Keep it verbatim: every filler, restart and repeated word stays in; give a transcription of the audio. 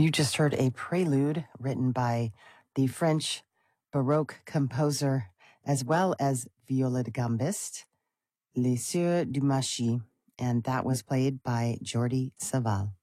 You just heard a prelude written by the French Baroque composer as well as viola da gambist, Les Sœurs du Machy, and that was played by Jordi Savall.